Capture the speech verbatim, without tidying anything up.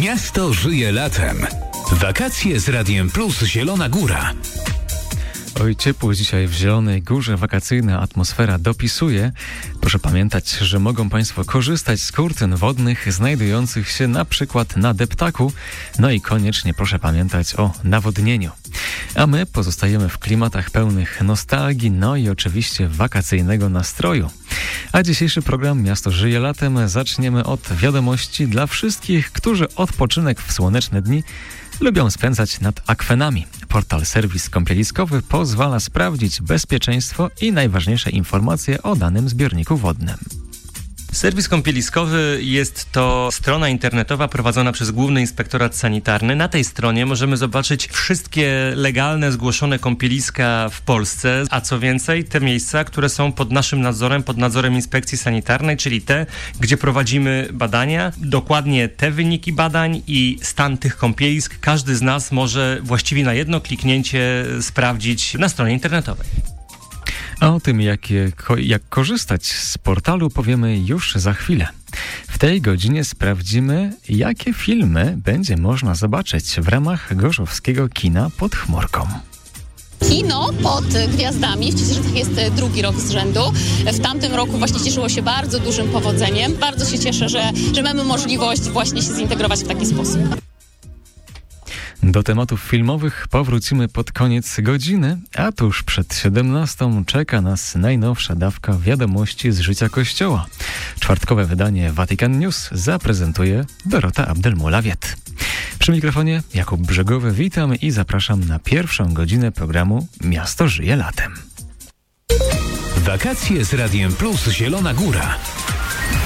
Miasto żyje latem. Wakacje z Radiem Plus Zielona Góra. Oj, ciepło dzisiaj w Zielonej Górze, wakacyjna atmosfera dopisuje. Proszę pamiętać, że mogą Państwo korzystać z kurtyn wodnych znajdujących się na przykład na deptaku. No i koniecznie proszę pamiętać o nawodnieniu. A my pozostajemy w klimatach pełnych nostalgii, no i oczywiście wakacyjnego nastroju. A dzisiejszy program Miasto żyje latem zaczniemy od wiadomości dla wszystkich, którzy odpoczynek w słoneczne dni lubią spędzać nad akwenami. Portal Serwis Kąpieliskowy pozwala sprawdzić bezpieczeństwo i najważniejsze informacje o danym zbiorniku wodnym. Serwis Kąpieliskowy jest to strona internetowa prowadzona przez Główny Inspektorat Sanitarny. Na tej stronie możemy zobaczyć wszystkie legalne, zgłoszone kąpieliska w Polsce, a co więcej, te miejsca, które są pod naszym nadzorem, pod nadzorem Inspekcji Sanitarnej, czyli te, gdzie prowadzimy badania. Dokładnie te wyniki badań i stan tych kąpielisk każdy z nas może właściwie na jedno kliknięcie sprawdzić na stronie internetowej. A o tym, jak, jak korzystać z portalu, powiemy już za chwilę. W tej godzinie sprawdzimy, jakie filmy będzie można zobaczyć w ramach gorzowskiego kina pod chmurką. Kino pod gwiazdami w Cieszycach jest drugi rok z rzędu. W tamtym roku właśnie cieszyło się bardzo dużym powodzeniem. Bardzo się cieszę, że, że mamy możliwość właśnie się zintegrować w taki sposób. Do tematów filmowych powrócimy pod koniec godziny, a tuż przed siedemnastą czeka nas najnowsza dawka wiadomości z życia Kościoła. Czwartkowe wydanie Vatican News zaprezentuje Dorota Abdelmulawiet. Przy mikrofonie Jakub Brzegowy, witam i zapraszam na pierwszą godzinę programu Miasto żyje latem. Wakacje z Radiem Plus Zielona Góra.